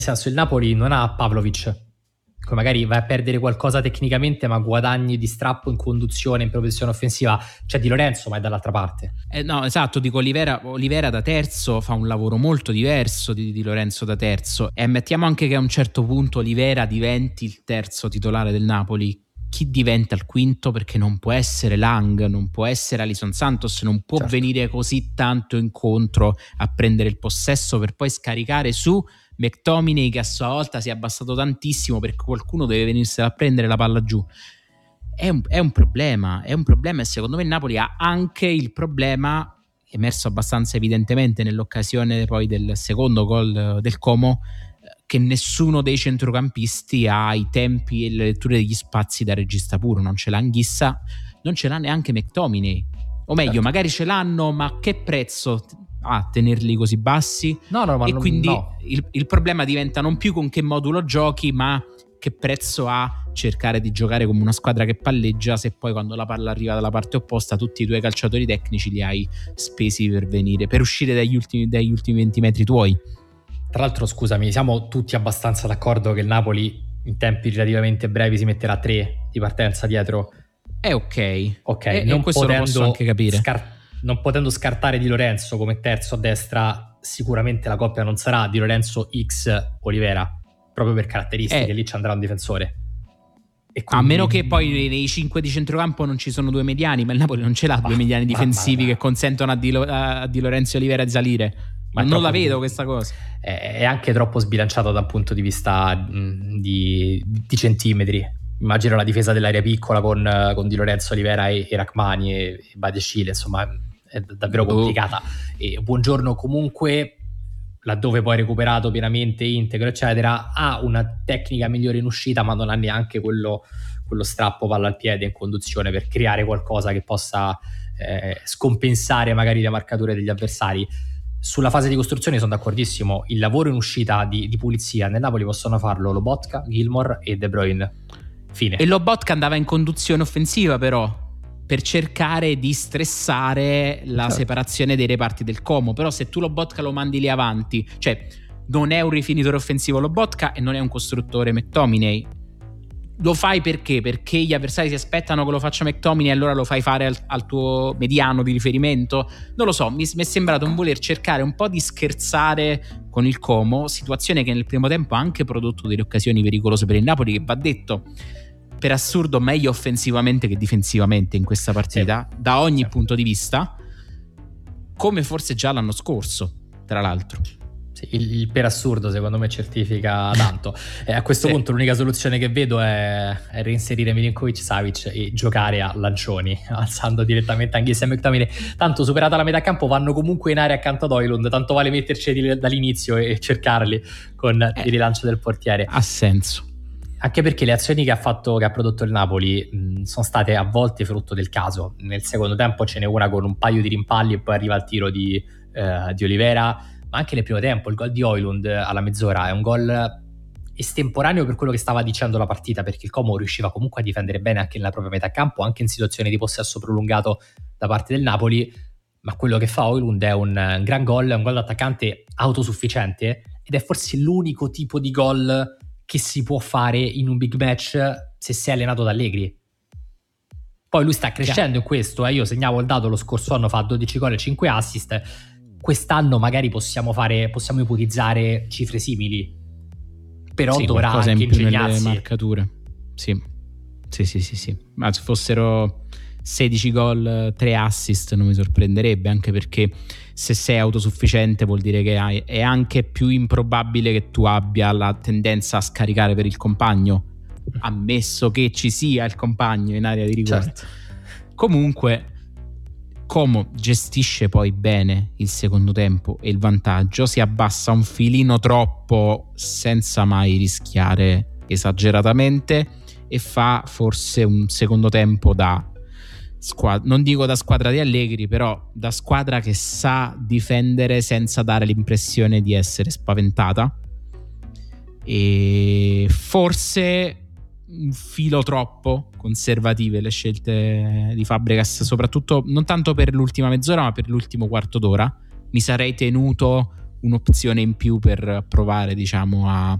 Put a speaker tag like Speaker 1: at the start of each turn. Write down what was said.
Speaker 1: senso, il Napoli non ha Pavlovic, magari vai a perdere qualcosa tecnicamente, ma guadagni di strappo in conduzione, in progressione offensiva. C'è Di Lorenzo, ma è dall'altra parte.
Speaker 2: No, esatto, dico Olivera da terzo fa un lavoro molto diverso di Lorenzo da terzo, e ammettiamo anche che a un certo punto Olivera diventi il terzo titolare del Napoli. Chi diventa il quinto? Perché non può essere Lang, non può essere Alison Santos, non può venire così tanto incontro a prendere il possesso per poi scaricare su McTominay, che a sua volta si è abbassato tantissimo perché qualcuno deve venirsela a prendere la palla giù. È un problema, e secondo me il Napoli ha anche il problema, emerso abbastanza evidentemente nell'occasione poi del secondo gol del Como, che nessuno dei centrocampisti ha i tempi e le letture degli spazi da regista puro. Non ce l'ha Anghissa, non ce l'ha neanche McTominay, o meglio, magari ce l'hanno, ma a che prezzo a tenerli così bassi? E quindi il problema diventa non più con che modulo giochi, ma che prezzo ha cercare di giocare come una squadra che palleggia, se poi quando la palla arriva dalla parte opposta tutti i tuoi calciatori tecnici li hai spesi per uscire dagli ultimi 20 metri tuoi.
Speaker 1: Tra l'altro, scusami, siamo tutti abbastanza d'accordo che il Napoli in tempi relativamente brevi si metterà 3 di partenza dietro.
Speaker 2: È ok,
Speaker 1: non
Speaker 2: questo lo posso anche capire.
Speaker 1: Non potendo scartare Di Lorenzo come terzo a destra, sicuramente la coppia non sarà Di Lorenzo X Olivera, proprio per caratteristiche. Lì ci andrà un difensore.
Speaker 2: E quindi... A meno che poi nei 5 di centrocampo non ci sono 2 mediani, ma il Napoli non ce l'ha 2 mediani difensivi che consentono a Di Lorenzo e Olivera di salire. Ma non la vedo questa cosa.
Speaker 1: È anche troppo sbilanciato da un punto di vista di centimetri. Immagino la difesa dell'area piccola con Di Lorenzo, Olivera e Rachmani e Badiashile, insomma è davvero complicata. E Buongiorno comunque, laddove poi recuperato pienamente, integro eccetera, ha una tecnica migliore in uscita, ma non ha neanche quello strappo palla al piede in conduzione per creare qualcosa che possa scompensare magari le marcature degli avversari. Sulla fase di costruzione sono d'accordissimo. Il lavoro in uscita di pulizia nel Napoli possono farlo Lobotka, Gilmour e De Bruyne. Fine.
Speaker 2: E Lobotka andava in conduzione offensiva, però, per cercare di stressare la separazione dei reparti del Como. Però se tu Lobotka lo mandi lì avanti, cioè non è un rifinitore offensivo Lobotka e non è un costruttore McTominay. Lo fai perché? Perché gli avversari si aspettano che lo faccia McTominay e allora lo fai fare al tuo mediano di riferimento? Non lo so, mi è sembrato un voler cercare un po' di scherzare con il Como, situazione che nel primo tempo ha anche prodotto delle occasioni pericolose per il Napoli, che va detto, per assurdo, meglio offensivamente che difensivamente in questa partita, da ogni punto di vista, come forse già l'anno scorso, tra l'altro.
Speaker 1: Il per assurdo secondo me certifica tanto. A questo punto l'unica soluzione che vedo è reinserire Milinkovic-Savic e giocare a lancioni, alzando direttamente Anghissa e McTominay. Tanto superata la metà campo vanno comunque in area accanto ad Højlund, tanto vale metterci dall'inizio e cercarli con il rilancio del portiere.
Speaker 2: Ha senso.
Speaker 1: Anche perché le azioni che ha prodotto il Napoli sono state a volte frutto del caso. Nel secondo tempo ce n'è una con un paio di rimpalli e poi arriva il tiro di Olivera. Ma anche nel primo tempo il gol di Højlund alla mezz'ora è un gol estemporaneo per quello che stava dicendo la partita, perché il Como riusciva comunque a difendere bene anche nella propria metà campo, anche in situazioni di possesso prolungato da parte del Napoli. Ma quello che fa Højlund è un gran gol, è un gol d'attaccante autosufficiente ed è forse l'unico tipo di gol che si può fare in un big match se sei allenato da Allegri. Poi lui sta crescendo in questo, io segnavo il dato, lo scorso anno fa 12 gol e 5 assist. Quest'anno magari possiamo ipotizzare cifre simili, però dovrà anche ingegnarsi
Speaker 2: nelle marcature. Sì. Ma se fossero 16 gol 3 assist non mi sorprenderebbe, anche perché se sei autosufficiente vuol dire che è anche più improbabile che tu abbia la tendenza a scaricare per il compagno, ammesso che ci sia il compagno in area di rigore.
Speaker 1: Certo.
Speaker 2: Comunque Como gestisce poi bene il secondo tempo e il vantaggio, si abbassa un filino troppo senza mai rischiare esageratamente e fa forse un secondo tempo da non dico da squadra di Allegri, però da squadra che sa difendere senza dare l'impressione di essere spaventata, e forse un filo troppo conservative le scelte di Fabregas, soprattutto non tanto per l'ultima mezz'ora ma per l'ultimo quarto d'ora. Mi sarei tenuto un'opzione in più per provare, diciamo, a